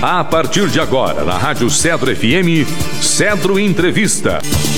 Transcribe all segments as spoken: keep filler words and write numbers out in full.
A partir de agora, na Rádio Cedro F M, Cedro Entrevista.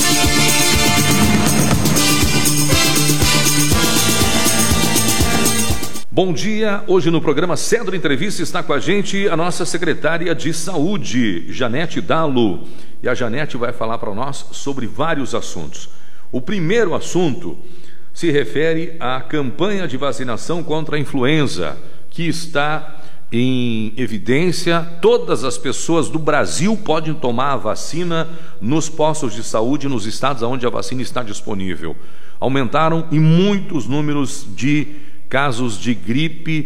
Bom dia, hoje no programa Cedro Entrevista está com a gente a nossa secretária de Saúde, Janete Dalo. E a Janete vai falar para nós sobre vários assuntos. O primeiro assunto se refere à campanha de vacinação contra a influenza, que está em evidência. Todas as pessoas do Brasil podem tomar a vacina nos postos de saúde, nos estados onde a vacina está disponível. Aumentaram em muitos números de casos de gripe,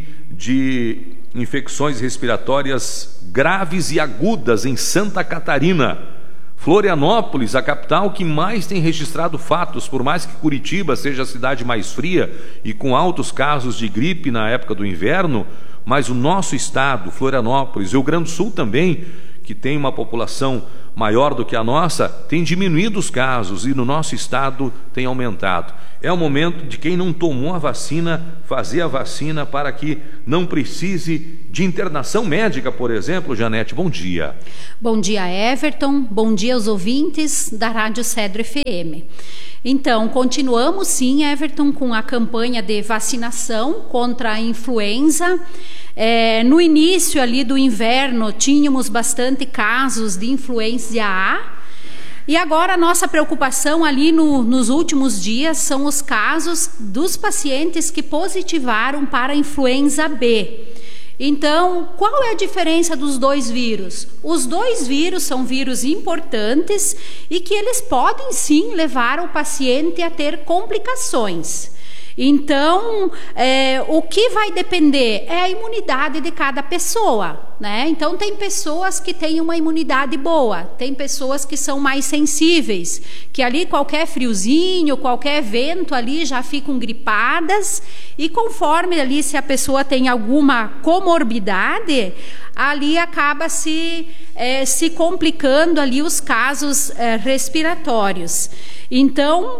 de infecções respiratórias graves e agudas em Santa Catarina. Florianópolis, a capital que mais tem registrado fatos, por mais que Curitiba seja a cidade mais fria e com altos casos de gripe na época do inverno, mas o nosso estado, Florianópolis, Rio Grande do Sul também, que tem uma população maior do que a nossa, tem diminuído os casos e no nosso estado tem aumentado. É o momento de quem não tomou a vacina, fazer a vacina para que não precise de internação médica, por exemplo. Janete, bom dia. Bom dia, Everton. Bom dia aos ouvintes da Rádio Cedro F M. Então, continuamos sim, Everton, com a campanha de vacinação contra a influenza. É, no início ali do inverno, tínhamos bastante casos de influenza A. E agora a nossa preocupação ali no, nos últimos dias são os casos dos pacientes que positivaram para a influenza B. Então, qual é a diferença dos dois vírus? Os dois vírus são vírus importantes e que eles podem sim levar o paciente a ter complicações. Então, é, o que vai depender é a imunidade de cada pessoa, né? Então, tem pessoas que têm uma imunidade boa, tem pessoas que são mais sensíveis, que ali qualquer friozinho, qualquer vento ali já ficam gripadas, e conforme ali se a pessoa tem alguma comorbidade, ali acaba se, é, se complicando ali os casos é, respiratórios. Então,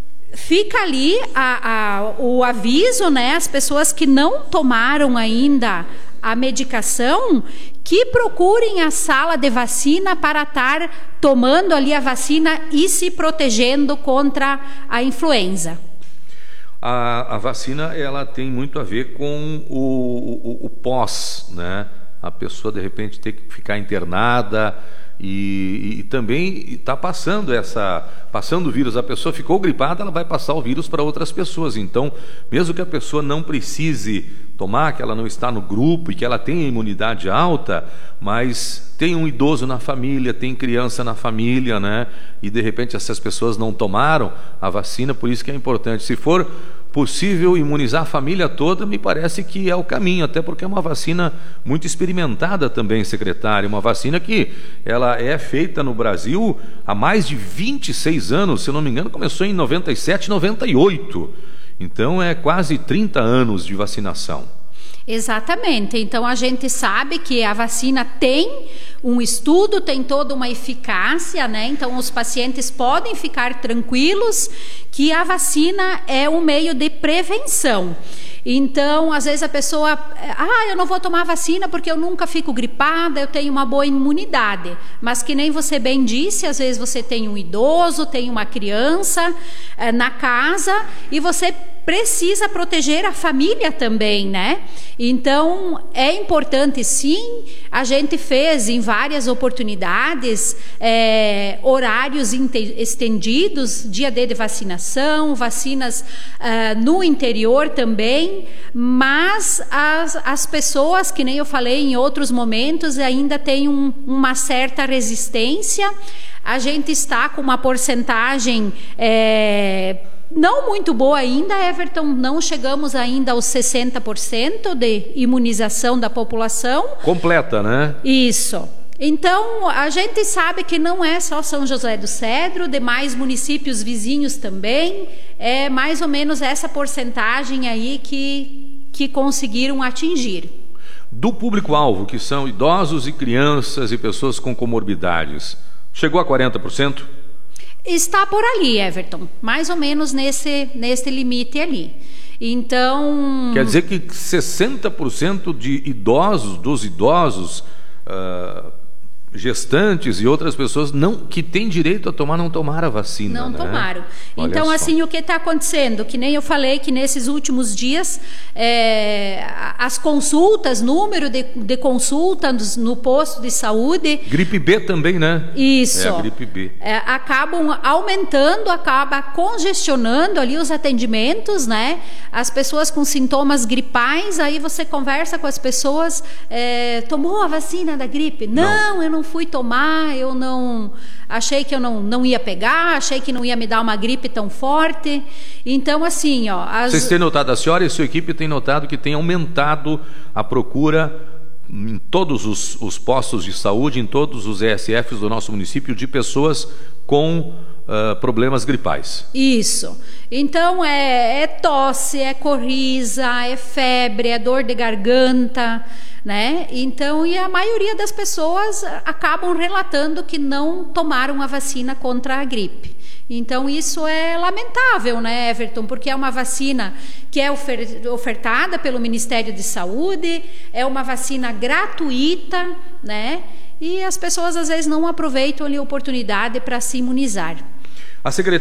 fica ali a, a, o aviso, né, as pessoas que não tomaram ainda a medicação, que procurem a sala de vacina para estar tomando ali a vacina e se protegendo contra a influenza. A, a vacina, ela tem muito a ver com o, o, o pós, né? A pessoa de repente ter que ficar internada e, e também está passando essa passando o vírus. A pessoa ficou gripada, ela vai passar o vírus para outras pessoas. Então, mesmo que a pessoa não precise tomar, que ela não está no grupo e que ela tenha imunidade alta, mas tem um idoso na família, tem criança na família, né? E de repente essas pessoas não tomaram a vacina, por isso que é importante. Se for possível imunizar a família toda, me parece que é o caminho, até porque é uma vacina muito experimentada também, secretário, uma vacina que ela é feita no Brasil há mais de vinte e seis anos, se eu não me engano, começou em noventa e sete, noventa e oito, então é quase trinta anos de vacinação. Exatamente, então a gente sabe que a vacina tem um estudo, tem toda uma eficácia, né? Então os pacientes podem ficar tranquilos que a vacina é um meio de prevenção. Então, às vezes a pessoa, ah, eu não vou tomar vacina porque eu nunca fico gripada, eu tenho uma boa imunidade. Mas que nem você bem disse, às vezes você tem um idoso, tem uma criança é, na casa e você precisa proteger a família também, né? Então, é importante sim, a gente fez em várias oportunidades é, horários estendidos, dia D de vacinação, vacinas uh, no interior também, mas as, as pessoas, que nem eu falei em outros momentos, ainda têm um, uma certa resistência. A gente está com uma porcentagem é, não muito boa ainda, Everton, não chegamos ainda aos sessenta por cento de imunização da população. Completa, né? Isso. Então, a gente sabe que não é só São José do Cedro, demais municípios vizinhos também, é mais ou menos essa porcentagem aí que, que conseguiram atingir. Do público-alvo, que são idosos e crianças e pessoas com comorbidades, chegou a quarenta por cento? Está por ali, Everton, mais ou menos nesse, nesse limite ali. Então... Quer dizer que sessenta por cento de idosos, dos idosos, uh, gestantes e outras pessoas não, que têm direito a tomar, não tomaram a vacina. Não né? tomaram. Olha então, só. assim, o que está acontecendo? Que nem eu falei que nesses últimos dias, é, as consultas, número de, de consultas no posto de saúde... Gripe B também, né? Isso. É, a gripe B. É, acabam aumentando, acaba congestionando ali os atendimentos, né? As pessoas com sintomas gripais, aí você conversa com as pessoas, é, tomou a vacina da gripe? Não, não, eu não fui tomar, eu não... Achei que eu não, não ia pegar, achei que não ia me dar uma gripe tão forte. Então, assim, ó... As... Vocês têm notado, a senhora e a sua equipe têm notado que tem aumentado a procura em todos os, os postos de saúde, em todos os E S Fs do nosso município, de pessoas com uh, problemas gripais. Isso. Então, é, é tosse, é coriza, é febre, é dor de garganta, né? Então, e a maioria das pessoas acabam relatando que não tomaram a vacina contra a gripe. Então, isso é lamentável, né, Everton? Porque é uma vacina que é ofertada pelo Ministério de Saúde, é uma vacina gratuita, né? E as pessoas, às vezes, não aproveitam ali a oportunidade para se imunizar. A secretária